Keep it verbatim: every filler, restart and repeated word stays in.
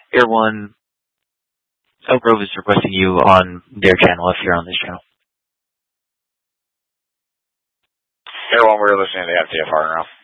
Air One, Elk Grove is requesting you on their channel if you're on this channel. Air One, we're listening to the F T F R now.